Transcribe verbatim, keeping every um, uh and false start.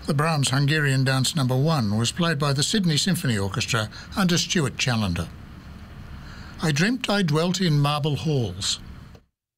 The Brahms Hungarian Dance Number One was played by the Sydney Symphony Orchestra under Stuart Challender. I dreamt I dwelt in marble halls,